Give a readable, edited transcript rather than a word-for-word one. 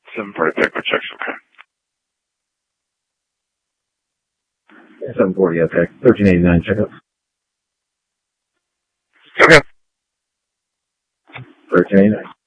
740 pick, checks, okay. 740, okay. 1389 checkup. Okay. 1389.